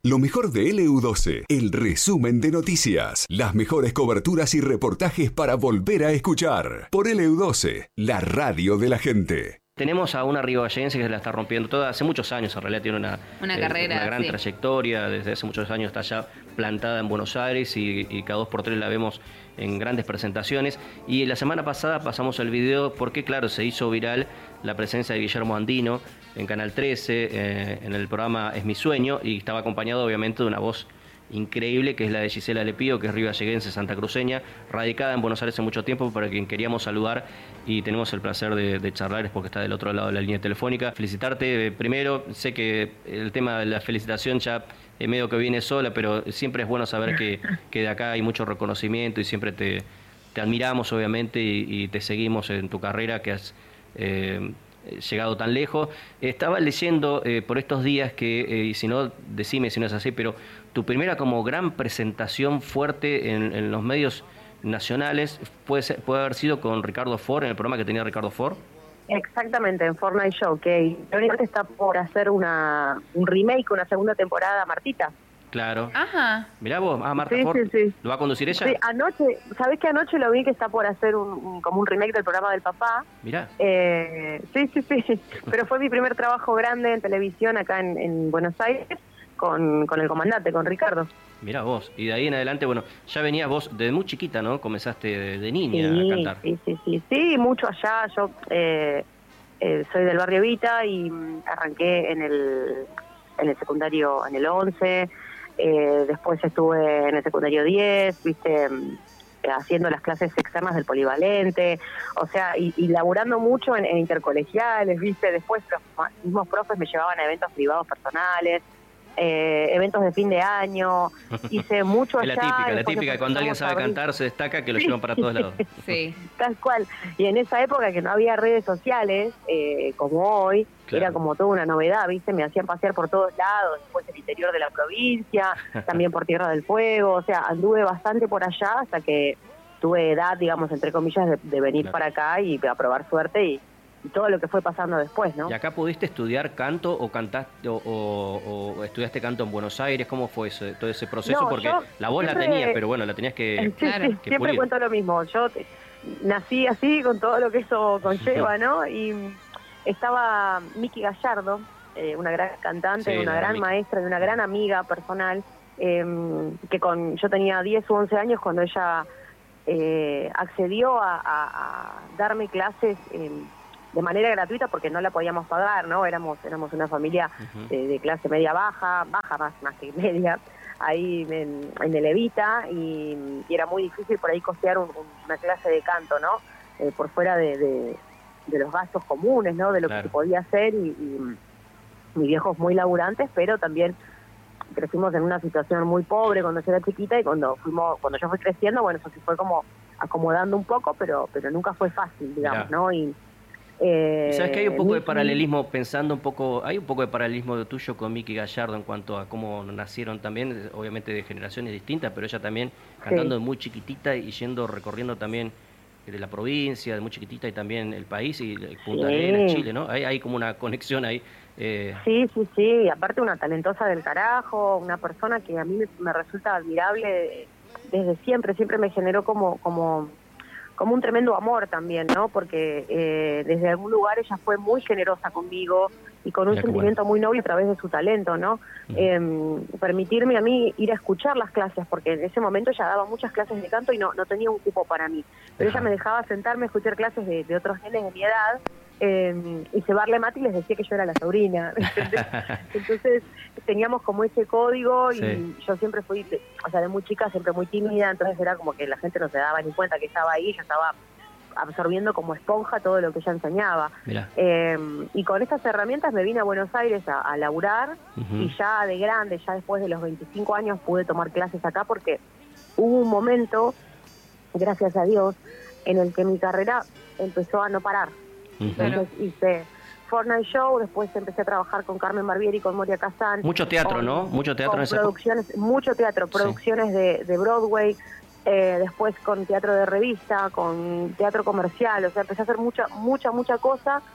Lo mejor de LU12, el resumen de noticias, las mejores coberturas y reportajes para volver a escuchar. Por LU12, la radio de la gente. Tenemos a una ribayense que se la está rompiendo toda, hace muchos años en realidad tiene una carrera, una gran trayectoria, desde hace muchos años está ya plantada en Buenos Aires y cada 2 por 3 la vemos en grandes presentaciones. Y la semana pasada pasamos el video porque, claro, se hizo viral la presencia de Guillermo Andino en Canal 13, en el programa Es mi sueño, y estaba acompañado obviamente de una voz increíble, que es la de Gisela Lepío, que es ribayeguense, santacruceña, radicada en Buenos Aires hace mucho tiempo, para quien queríamos saludar y tenemos el placer de charlar, es porque está del otro lado de la línea telefónica. Felicitarte primero, sé que el tema de la felicitación ya medio que viene sola, pero siempre es bueno saber que de acá hay mucho reconocimiento y siempre te admiramos obviamente y te seguimos en tu carrera, que has llegado tan lejos. Estaba leyendo por estos días que, y si no, decime si no es así, pero tu primera como gran presentación fuerte en los medios nacionales puede haber sido con Ricardo Ford, en el programa que tenía Ricardo Ford. Exactamente, en Fortnite Show, que ahorita está por hacer un remake, una segunda temporada, Martita. Claro. Ajá. Mirá vos, Marta sí, Ford, sí. ¿lo va a conducir ella? Sí, anoche, ¿sabés que anoche lo vi que está por hacer como un remake del programa del papá? Mirá. Sí, pero fue mi primer trabajo grande en televisión acá en Buenos Aires con el comandante, con Ricardo. Mirá vos, y de ahí en adelante, bueno, ya venías vos desde muy chiquita, ¿no? Comenzaste de niña a cantar. Sí, mucho allá. Yo soy del barrio Evita y arranqué en el secundario, en el 11, después estuve en el secundario 10, viste, haciendo las clases externas del polivalente, o sea, y laburando mucho en intercolegiales, viste, después los mismos profes me llevaban a eventos privados personales, eventos de fin de año, hice mucho allá. La típica, cuando alguien sabe cantar se destaca, que lo llevan para todos lados. Sí. Tal cual. Y en esa época que no había redes sociales, como hoy, claro, era como toda una novedad, ¿viste? Me hacían pasear por todos lados, después el interior de la provincia, también por Tierra del Fuego, o sea, anduve bastante por allá hasta que tuve edad, digamos, entre comillas, de venir, claro, para acá y a probar suerte y todo lo que fue pasando después, ¿no? ¿Y acá pudiste estudiar canto o cantaste o estudiaste canto en Buenos Aires? ¿Cómo fue todo ese proceso? No, porque la voz siempre, la tenías, pero bueno, la tenías que siempre pulir. Cuento lo mismo. Yo nací así, con todo lo que eso conlleva, ¿no? Y estaba Miki Gallardo, una gran cantante, sí, una gran maestra y una gran amiga personal, que yo tenía 10 u 11 años cuando ella accedió a darme clases de manera gratuita porque no la podíamos pagar, ¿no? Éramos una familia de clase media baja más que media, ahí en el Evita, y era muy difícil por ahí costear una clase de canto, ¿no? Por fuera de los gastos comunes, ¿no? De lo, claro, que se podía hacer, y mis viejos muy laburantes, pero también crecimos en una situación muy pobre cuando yo era chiquita, y cuando yo fui creciendo, bueno, eso se fue como acomodando un poco, pero nunca fue fácil, digamos, ¿no? Y sabes que hay un poco de paralelismo, pensando un poco, hay un poco de paralelismo tuyo con Miki Gallardo en cuanto a cómo nacieron también, obviamente de generaciones distintas, pero ella también cantando de muy chiquitita y recorriendo también de la provincia, de muy chiquitita, y también el país y Punta Arenas, Chile, ¿no? Hay como una conexión ahí. Sí, aparte una talentosa del carajo, una persona que a mí me resulta admirable desde siempre me generó como un tremendo amor también, ¿no? Porque desde algún lugar ella fue muy generosa conmigo y con un sentimiento muy noble a través de su talento, ¿no? Permitirme a mí ir a escuchar las clases, porque en ese momento ella daba muchas clases de canto y no tenía un cupo para mí. Pero ella me dejaba sentarme a escuchar clases de otros nenes de mi edad, y cebarle mate y les decía que yo era la sobrina. Entonces teníamos como ese código, y yo siempre fui, o sea, de muy chica siempre muy tímida, entonces era como que la gente no se daba ni cuenta que estaba ahí, yo estaba absorbiendo como esponja todo lo que ella enseñaba. Y con estas herramientas me vine a Buenos Aires a laburar, y ya de grande, ya después de los 25 años pude tomar clases acá, porque hubo un momento, gracias a Dios, en el que mi carrera empezó a no parar. Entonces hice Fortnite Show, después empecé a trabajar con Carmen Barbieri y con Moria Kazan. Mucho teatro, ¿no? Mucho teatro en esa producciones, mucho teatro, producciones de Broadway, después con teatro de revista, con teatro comercial, o sea, empecé a hacer mucha cosa,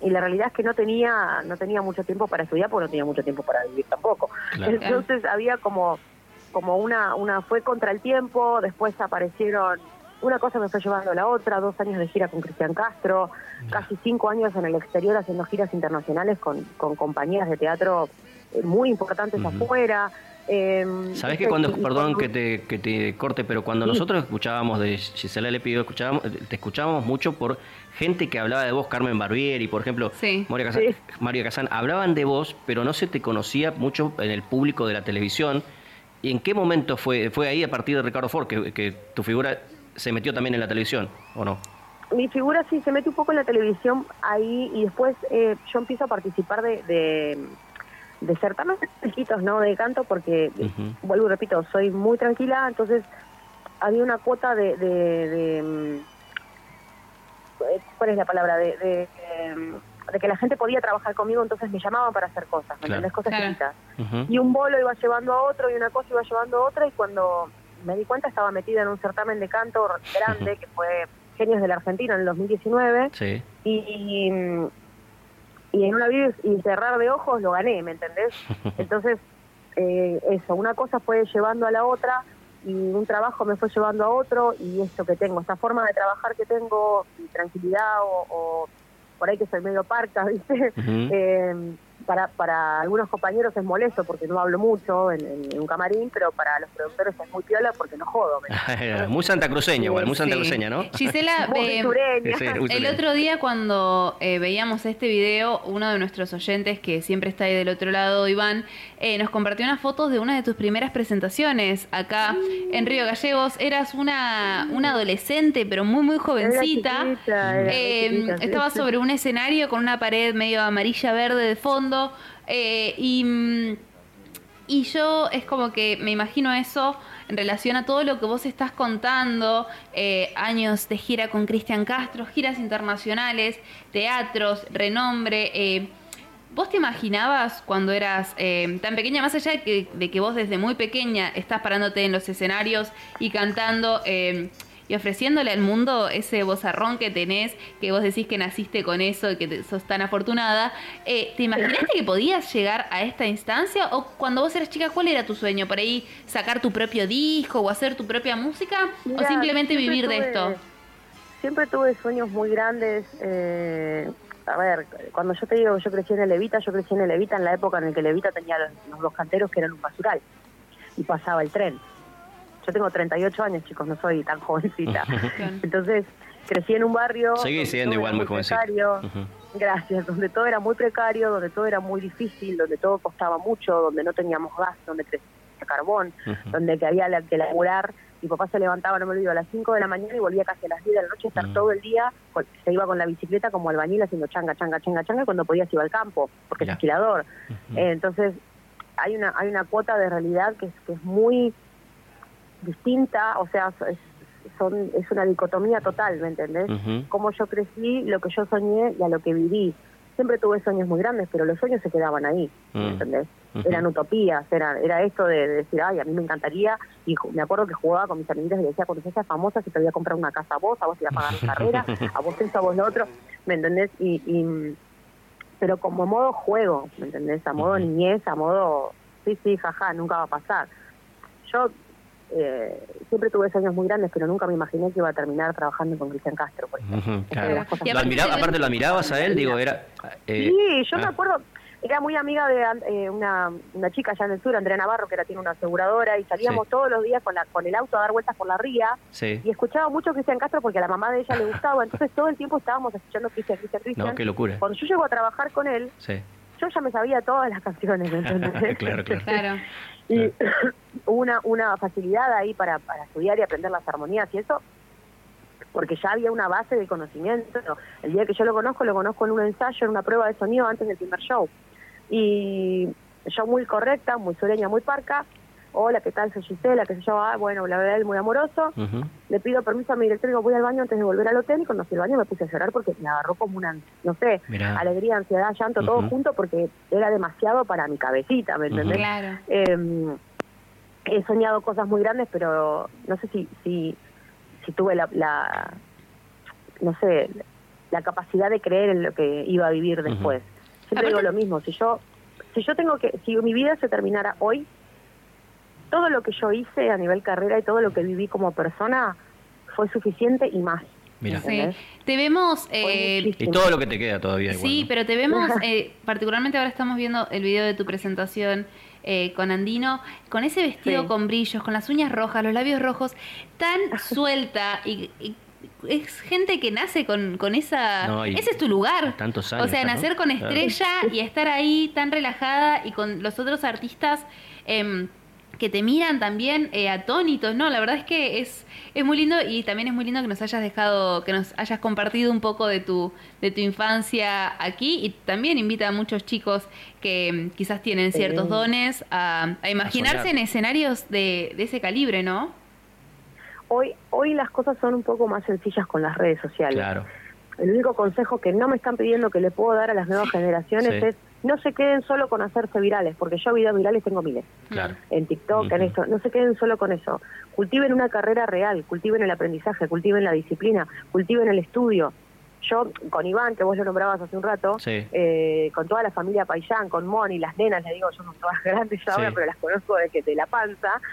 la realidad es que no tenía mucho tiempo para estudiar, porque no tenía mucho tiempo para vivir tampoco. Claro. Entonces había como una fue contra el tiempo, después aparecieron, una cosa me fue llevando a la otra, 2 años de gira con Cristian Castro, casi 5 años en el exterior haciendo giras internacionales con compañías de teatro muy importantes afuera. ¿Sabés que cuando, perdón que te corte, pero cuando nosotros escuchábamos de Gisela Lepido, te escuchábamos mucho por gente que hablaba de vos, Carmen Barbieri, por ejemplo, María Kazán, hablaban de vos, pero no se te conocía mucho en el público de la televisión. ¿Y en qué momento fue ahí, a partir de Ricardo Ford, que tu figura se metió también en la televisión, o no? Mi figura sí se metió un poco en la televisión ahí, y después yo empiezo a participar de certámenes chiquitos, ¿no? De canto, porque, vuelvo y repito, soy muy tranquila, entonces había una cuota de ¿cuál es la palabra? De que la gente podía trabajar conmigo, entonces me llamaban para hacer cosas, ¿me entendés? Cosas chiquitas. Y un bolo iba llevando a otro, y una cosa iba llevando a otra, y cuando me di cuenta estaba metida en un certamen de canto grande, que fue Genios de la Argentina en el 2019, y en un abrir y cerrar de ojos lo gané, ¿me entendés? Entonces, eso, una cosa fue llevando a la otra, y un trabajo me fue llevando a otro, y esto que tengo, esta forma de trabajar que tengo, mi tranquilidad, o por ahí que soy medio parca, ¿viste? Para algunos compañeros es molesto porque no hablo mucho en un camarín, pero para los productores es muy piola porque no jodo. Muy santacruceña, igual, muy santacruceña, ¿no? Gisela, el otro día cuando veíamos este video, uno de nuestros oyentes que siempre está ahí del otro lado, Iván, nos compartió unas fotos de una de tus primeras presentaciones acá en Río Gallegos. Eras una adolescente, pero muy, muy jovencita. Era chiquita, estabas sobre un escenario con una pared medio amarilla-verde de fondo. Y yo es como que me imagino eso en relación a todo lo que vos estás contando, años de gira con Cristian Castro, giras internacionales, teatros, renombre. ¿Vos te imaginabas cuando eras tan pequeña, más allá de que vos desde muy pequeña estás parándote en los escenarios y cantando y ofreciéndole al mundo ese vozarrón que tenés, que vos decís que naciste con eso y que sos tan afortunada, ¿te imaginaste que podías llegar a esta instancia? ¿O cuando vos eras chica, cuál era tu sueño? ¿Por ahí sacar tu propio disco o hacer tu propia música? Mirá, ¿o simplemente vivir de esto? Siempre tuve sueños muy grandes. A ver, cuando yo te digo que yo crecí en el Evita en la época en la que el Evita tenía los 2 canteros que eran un basural y pasaba el tren. Yo tengo 38 años, chicos, no soy tan jovencita. Entonces, crecí en un barrio... Seguí siendo igual muy jovencita. Gracias, donde todo era muy precario, donde todo era muy difícil, donde todo costaba mucho, donde no teníamos gas, donde crecía carbón, donde que había que laburar. Mi papá se levantaba, no me olvido, a las 5 de la mañana y volvía casi a las 10 de la noche a estar todo el día, se iba con la bicicleta como albañil haciendo changa, y cuando podía se iba al campo, porque es esquilador. Entonces, hay una cuota de realidad que es muy distinta, o sea, es una dicotomía total, ¿me entendés? Cómo yo crecí, lo que yo soñé y a lo que viví. Siempre tuve sueños muy grandes, pero los sueños se quedaban ahí, ¿me entendés? Eran utopías, era esto de decir, ay, a mí me encantaría, y me acuerdo que jugaba con mis amiguitas y le decía, cuando seas famosa, si te voy a comprar una casa a vos te voy a pagar la carrera, a vos esto, a vos lo otro, ¿me entendés? Pero como modo juego, ¿me entendés? A modo niñez, a modo, sí, jaja, nunca va a pasar. Yo siempre tuve sueños muy grandes, pero nunca me imaginé que iba a terminar trabajando con Cristian Castro, por ejemplo. Claro. Aparte lo admirabas a él, digo, era... Sí, yo me acuerdo, era muy amiga de una chica allá en el sur, Andrea Navarro, que tiene una aseguradora, y salíamos todos los días con el auto a dar vueltas por la ría, y escuchaba mucho Cristian Castro porque a la mamá de ella le gustaba, entonces todo el tiempo eshuestábamos escuchando Cristian. No, qué locura. Cuando yo llego a trabajar con él, yo ya me sabía todas las canciones, ¿entendés? Claro. Y hubo una facilidad ahí para estudiar y aprender las armonías y eso, porque ya había una base de conocimiento. El día que yo lo conozco en un ensayo, en una prueba de sonido antes del primer show. Y yo muy correcta, muy sureña, muy parca. Hola, ¿qué tal? Soy Gisela, que se llama, bueno, la verdad, él muy amoroso. Le pido permiso a mi director y digo, voy al baño antes de volver al hotel, y cuando fui al baño me puse a llorar porque me agarró como una, no sé, alegría, ansiedad, llanto, todo junto, porque era demasiado para mi cabecita, ¿me entendés? Claro. He soñado cosas muy grandes, pero no sé si tuve no sé, la capacidad de creer en lo que iba a vivir después. Siempre digo lo mismo, si mi vida se terminara hoy, todo lo que yo hice a nivel carrera y todo lo que viví como persona fue suficiente y más. Mira. Sí. Te vemos... y todo lo que te queda todavía. Igual, sí, ¿no? pero te vemos, particularmente ahora estamos viendo el video de tu presentación con Andino, con ese vestido con brillos, con las uñas rojas, los labios rojos, tan suelta y es gente que nace con esa... No, ese es tu lugar. Tantos años. O sea, nacer con estrella y estar ahí tan relajada y con los otros artistas... que te miran también atónitos, ¿no? La verdad es que es muy lindo y también es muy lindo que nos hayas dejado, que nos hayas compartido un poco de tu infancia aquí y también invita a muchos chicos que quizás tienen ciertos dones a imaginarse en escenarios de ese calibre, ¿no? Hoy las cosas son un poco más sencillas con las redes sociales. Claro. El único consejo que no me están pidiendo que le puedo dar a las nuevas generaciones es no se queden solo con hacerse virales, porque yo videos virales tengo miles. Claro. En TikTok, en eso. No se queden solo con eso. Cultiven una carrera real, cultiven el aprendizaje, cultiven la disciplina, cultiven el estudio. Yo, con Iván, que vos lo nombrabas hace un rato, con toda la familia Paillán, con Moni, las nenas, le digo, yo son todas grandes ya ahora, pero las conozco de la panza.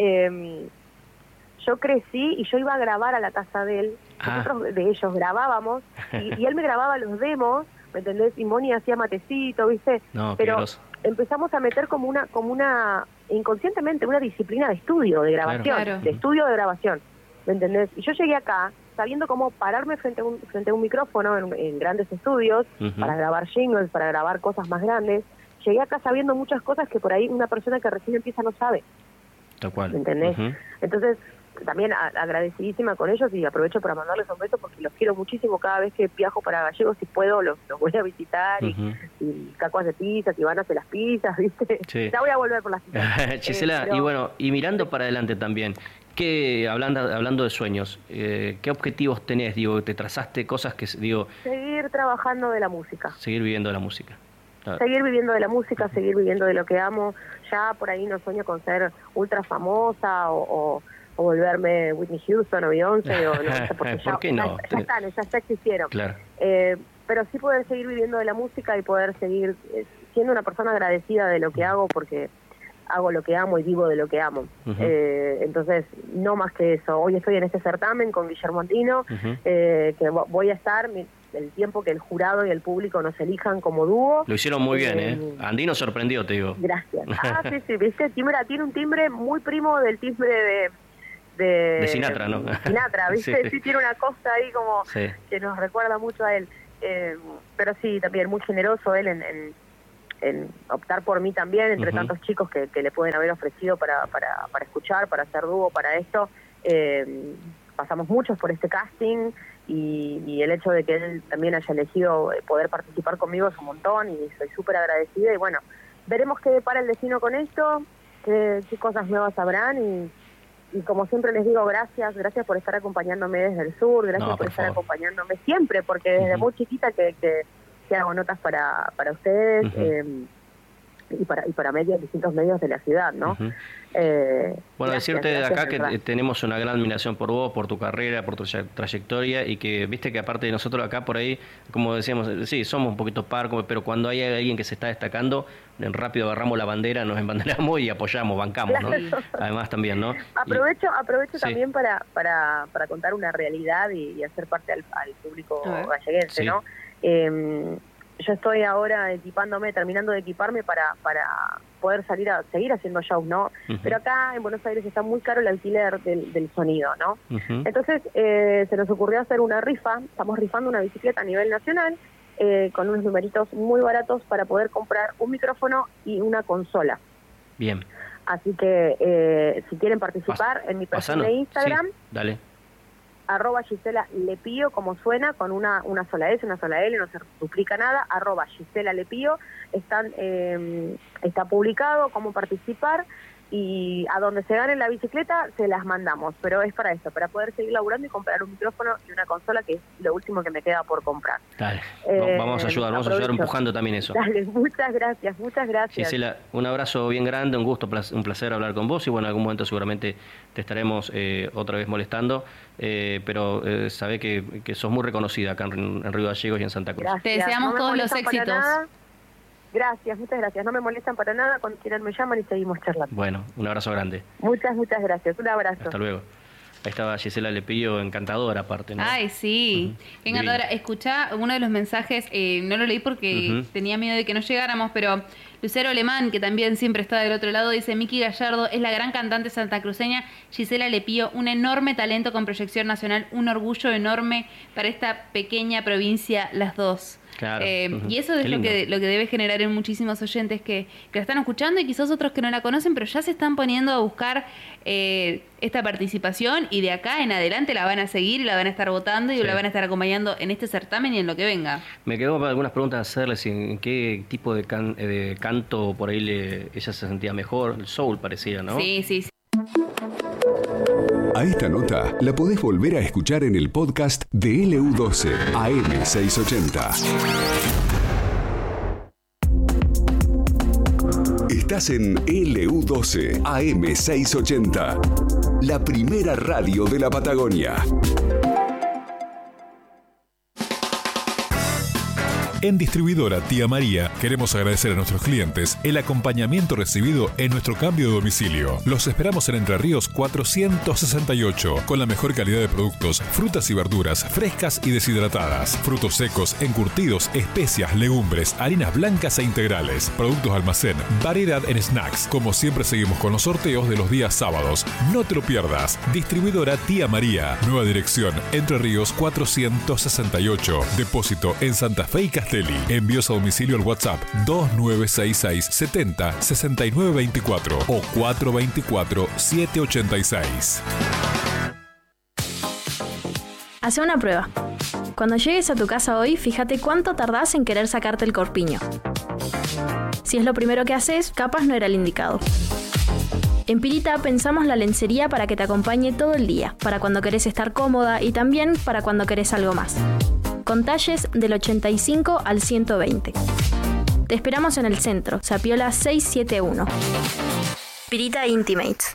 Yo crecí y yo iba a grabar a la casa de él. Nosotros de ellos grabábamos y él me grababa los demos, ¿me entendés? Y Moni hacía matecito, ¿viste? No, pero empezamos a meter como una inconscientemente una disciplina de estudio, de grabación, de estudio de grabación, ¿me entendés? Y yo llegué acá sabiendo cómo pararme frente a un micrófono en grandes estudios para grabar jingles, para grabar cosas más grandes. Llegué acá sabiendo muchas cosas que por ahí una persona que recién empieza no sabe. Tal cual. ¿Me entendés? Entonces, también agradecidísima con ellos y aprovecho para mandarles un beso porque los quiero muchísimo. Cada vez que viajo para Gallegos, si puedo, los voy a visitar y cacuas de pizzas y van a hacer las pizzas, ¿viste? Ya voy a volver por las pizzas. Gisela, y bueno, y mirando para adelante también, hablando de sueños, ¿qué objetivos tenés? Digo, ¿te trazaste cosas que, digo... Seguir trabajando de la música. Seguir viviendo de la música. Seguir viviendo de la música, seguir viviendo de lo que amo. Ya por ahí no sueño con ser ultra famosa o volverme Whitney Houston o Beyoncé o no sé, porque ¿por qué no? Ya existieron. Claro. Pero sí poder seguir viviendo de la música y poder seguir siendo una persona agradecida de lo que hago porque hago lo que amo y vivo de lo que amo. Entonces, no más que eso. Hoy estoy en este certamen con Guillermo Andino, que voy a estar el tiempo que el jurado y el público nos elijan como dúo. Lo hicieron muy bien, ¿eh? Andino sorprendió, te digo. Gracias. Sí, viste, tiene un timbre muy primo del timbre de Sinatra, ¿no? Sinatra, ¿viste? Sí, tiene una cosa ahí como que nos recuerda mucho a él. Pero sí, también muy generoso él en optar por mí también, entre tantos chicos que le pueden haber ofrecido para escuchar, para hacer dúo, para esto. Pasamos muchos por este casting y el hecho de que él también haya elegido poder participar conmigo es un montón y soy súper agradecida y bueno, veremos qué depara el destino con esto, qué cosas nuevas habrán y como siempre les digo, gracias por estar acompañándome desde el sur, gracias por estar acompañándome siempre, porque desde muy chiquita que hago notas para ustedes y para distintos medios de la ciudad, ¿no? Bueno, decirte de acá que tenemos una gran admiración por vos, por tu carrera, por tu trayectoria y que viste que aparte de nosotros acá por ahí, como decíamos, sí, somos un poquito parcos, pero cuando hay alguien que se está destacando, rápido agarramos la bandera, nos embanderamos y apoyamos, bancamos, ¿no? Además también, ¿no? Aprovecho también para contar una realidad y hacer parte al público galleguense, ¿no? Yo estoy ahora terminando de equiparme para poder seguir haciendo shows, ¿no? Pero acá en Buenos Aires está muy caro el alquiler del sonido, ¿no? Entonces se nos ocurrió hacer una rifa, estamos rifando una bicicleta a nivel nacional con unos numeritos muy baratos para poder comprar un micrófono y una consola. Bien. Así que si quieren participar en mi perfil de Instagram, dale. @Gisela Lepío, como suena, con una sola S, una sola L, no se duplica nada, @Gisela Lepío, está publicado cómo participar, y a donde se gane la bicicleta se las mandamos, pero es para eso, para poder seguir laburando y comprar un micrófono y una consola, que es lo último que me queda por comprar. Dale, vamos a ayudar empujando también eso. Dale, muchas gracias. Gisela, un abrazo bien grande, un gusto, un placer hablar con vos, y bueno, en algún momento seguramente te estaremos otra vez molestando, pero sabé que sos muy reconocida acá en Río Gallegos y en Santa Cruz. Gracias. Te deseamos todos los éxitos. Gracias, muchas gracias. No me molestan para nada, cuando quieran me llaman y seguimos charlando. Bueno, un abrazo grande. Muchas gracias. Un abrazo. Hasta luego. Ahí estaba Gisela Lepillo, encantadora aparte, ¿no? Ay, sí, encantadora. Escuchá uno de los mensajes, no lo leí porque tenía miedo de que no llegáramos, pero Lucero Alemán, que también siempre está del otro lado, dice: Miki Gallardo es la gran cantante santacruceña, Gisela Lepillo, un enorme talento con proyección nacional, un orgullo enorme para esta pequeña provincia, las dos. Claro. Y eso es lo que debe generar en muchísimos oyentes que la están escuchando, y quizás otros que no la conocen, pero ya se están poniendo a buscar esta participación, y de acá en adelante la van a seguir y la van a estar votando y la van a estar acompañando en este certamen y en lo que venga. Me quedó algunas preguntas a hacerles: en qué tipo de canto por ahí ella se sentía mejor. El soul parecía, ¿no? Sí. A esta nota la podés volver a escuchar en el podcast de LU12 AM680. Estás en LU12 AM680, la primera radio de la Patagonia. En Distribuidora Tía María queremos agradecer a nuestros clientes el acompañamiento recibido en nuestro cambio de domicilio. Los esperamos en Entre Ríos 468, con la mejor calidad de productos, frutas y verduras frescas y deshidratadas, frutos secos, encurtidos, especias, legumbres, harinas blancas e integrales, productos almacén, variedad en snacks. Como siempre, seguimos con los sorteos de los días sábados. No te lo pierdas. Distribuidora Tía María, nueva dirección, Entre Ríos 468, depósito en Santa Fe y Castelli. Envíos a domicilio al WhatsApp 2966 70 69 24 o 424 786. Hace una prueba. Cuando llegues a tu casa hoy, fíjate cuánto tardás en querer sacarte el corpiño. Si es lo primero que haces, capaz no era el indicado. En Pirita pensamos la lencería para que te acompañe todo el día, para cuando querés estar cómoda y también para cuando querés algo más. Con talles del 85 al 120. Te esperamos en el centro, Zapiola 671. Pirita Intimates.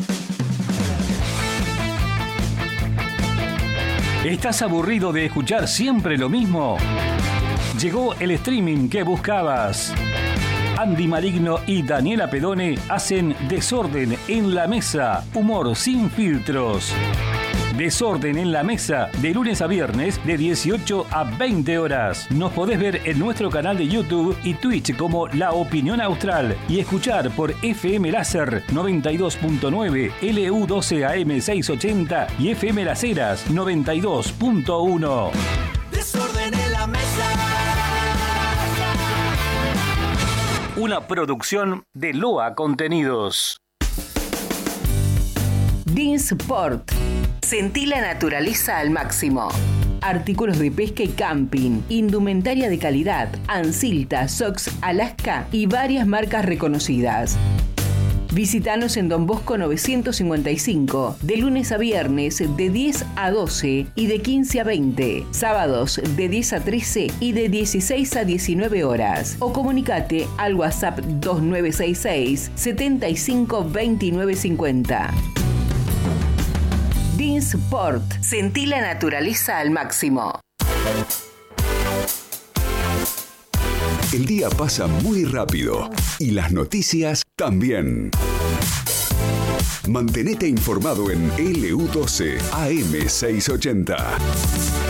¿Estás aburrido de escuchar siempre lo mismo? Llegó el streaming que buscabas. Andy Maligno y Daniela Pedone hacen Desorden en la Mesa, humor sin filtros. Desorden en la Mesa, de lunes a viernes, de 18 a 20 horas. Nos podés ver en nuestro canal de YouTube y Twitch como La Opinión Austral y escuchar por FM Láser 92.9, LU12 AM680 y FM Las Heras 92.1. Desorden en la Mesa. Una producción de Loa Contenidos. Dinsport. Sentí la naturaleza al máximo. Artículos de pesca y camping, indumentaria de calidad, Ansilta, Sox, Alaska y varias marcas reconocidas. Visítanos en Don Bosco 955, de lunes a viernes de 10 a 12 y de 15 a 20, sábados de 10 a 13 y de 16 a 19 horas. O comunicate al WhatsApp 2966 75 29 50. Dinsport. Sentí la naturaleza al máximo. El día pasa muy rápido y las noticias también. Mantenete informado en LU12 AM680.